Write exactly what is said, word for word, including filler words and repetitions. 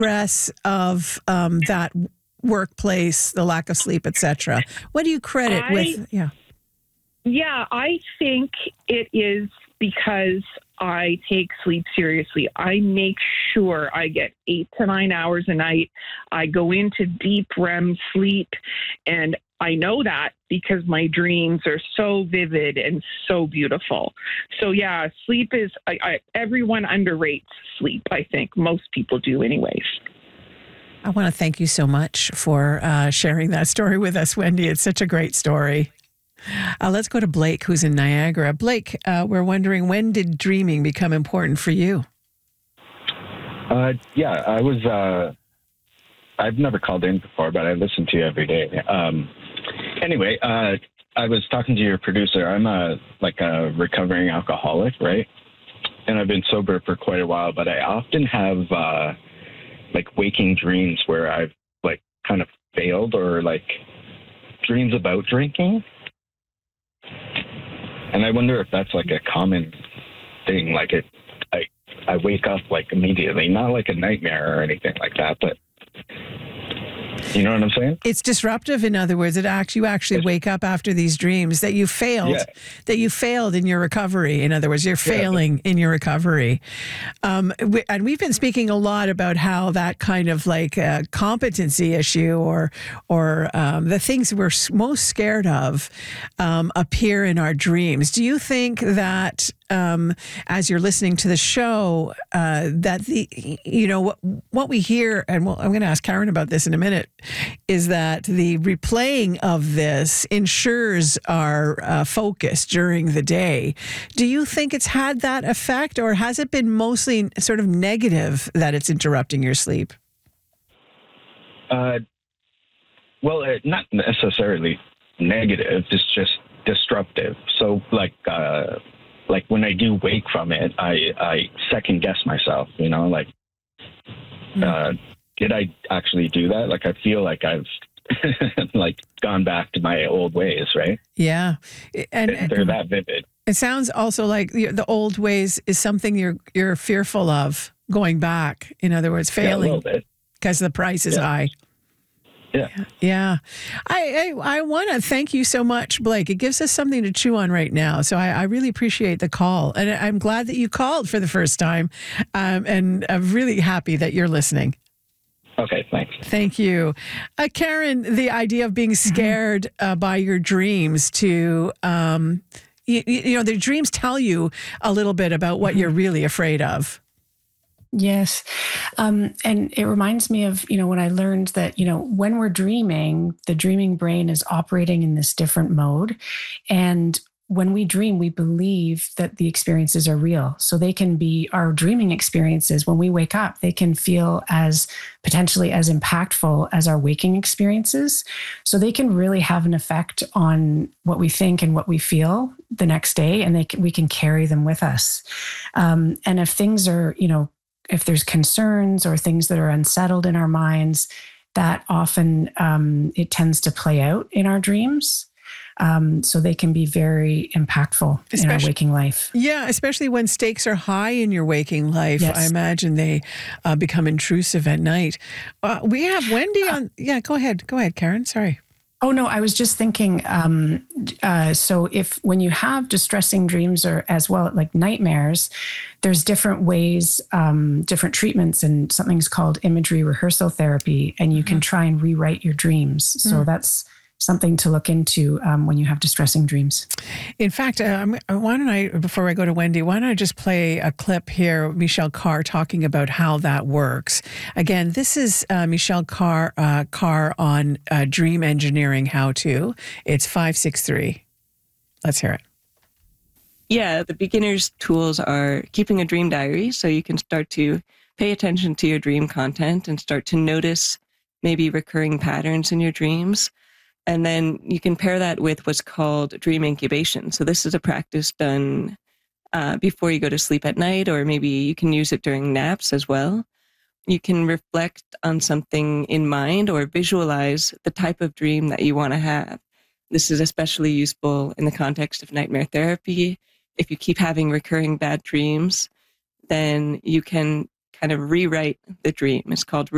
stress of um, that workplace, the lack of sleep, et cetera? What do you credit I, with? Yeah. Yeah, I think it is because I take sleep seriously. I make sure I get eight to nine hours a night. I go into deep R E M sleep, and I know that because my dreams are so vivid and so beautiful. So yeah, sleep is, I, I, everyone underrates sleep, I think. Most people do anyways. I want to thank you so much for uh, sharing that story with us, Wendy. It's such a great story. Uh, let's go to Blake, who's in Niagara. Blake, uh, we're wondering, when did dreaming become important for you? Uh, yeah, I was, uh, I've never called in before, but I listen to you every day. Um, anyway, uh, I was talking to your producer. I'm a, like a recovering alcoholic, right? And I've been sober for quite a while, but I often have, uh, like waking dreams where I've like kind of failed, or like dreams about drinking. And I wonder if that's like a common thing. Like it, I, I wake up like immediately, not like a nightmare or anything like that, but you know what I'm saying? It's disruptive. In other words, it actually, you actually wake up after these dreams that you failed, yeah. that you failed in your recovery. In other words, you're failing yeah. in your recovery. Um, we, and we've been speaking a lot about how that kind of like a competency issue, or, or um, the things we're most scared of um, appear in our dreams. Do you think that Um, as you're listening to the show, uh, that the, you know, what, what we hear, and we'll, I'm going to ask Karen about this in a minute, is that the replaying of this ensures our uh, focus during the day. Do you think it's had that effect, or has it been mostly sort of negative that it's interrupting your sleep? Uh, well, it, not necessarily negative. It's just disruptive. So, like, uh, like when I do wake from it, I, I second guess myself, you know, like, mm. uh, did I actually do that? Like, I feel like I've like gone back to my old ways, right? Yeah. And they're that vivid. It sounds also like the, the old ways is something you're, you're fearful of going back. In other words, failing because the price is yeah. high. Yeah. Yeah. I I, I want to thank you so much, Blake. It gives us something to chew on right now. So I, I really appreciate the call. And I'm glad that you called for the first time. Um, and I'm really happy that you're listening. Okay, thanks. Thank you. Uh, Karen, the idea of being scared uh, by your dreams to, um, you, you know, the dreams tell you a little bit about what you're really afraid of. Yes. Um, and it reminds me of, you know, when I learned that, you know, when we're dreaming, the dreaming brain is operating in this different mode. And when we dream, we believe that the experiences are real. So they can be our dreaming experiences. When we wake up, they can feel as potentially as impactful as our waking experiences. So they can really have an effect on what we think and what we feel the next day. And they can, we can carry them with us. Um, and if things are, you know, if there's concerns or things that are unsettled in our minds, that often um, it tends to play out in our dreams. Um, so they can be very impactful especially, in our waking life. Yeah, especially when stakes are high in your waking life. Yes. I imagine they uh, become intrusive at night. Uh, we have Wendy on. Yeah, go ahead. Go ahead, Karen. Sorry. Oh, no, I was just thinking, um, uh, so if when you have distressing dreams or as well, like nightmares, there's different ways, um, different treatments, and something's called imagery rehearsal therapy, and you mm-hmm. can try and rewrite your dreams. So mm. that's something to look into um, when you have distressing dreams. In fact, um, why don't I, before I go to Wendy, why don't I just play a clip here, Michelle Carr talking about how that works. Again, this is uh, Michelle Carr, uh, Carr on uh, Dream Engineering How To. It's five six three. Let's hear it. Yeah, the beginner's tools are keeping a dream diary, so you can start to pay attention to your dream content and start to notice maybe recurring patterns in your dreams. And then you can pair that with what's called dream incubation. So this is a practice done uh, before you go to sleep at night, or maybe you can use it during naps as well. You can reflect on something in mind or visualize the type of dream that you want to have. This is especially useful in the context of nightmare therapy. If you keep having recurring bad dreams, then you can kind of rewrite the dream. It's called